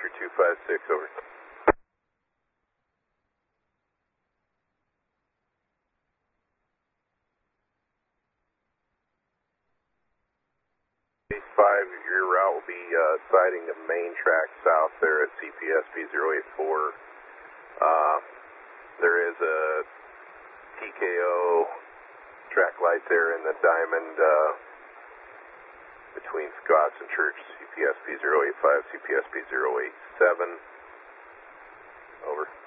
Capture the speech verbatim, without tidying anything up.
Victor two five six, over. five, your route will be uh, siding the main track south there at C P S P zero eight four. Uh, there is a T K O track light there in the diamond uh, between Scotts and Church, C P S P zero eight five, C P S P zero eight seven. Over.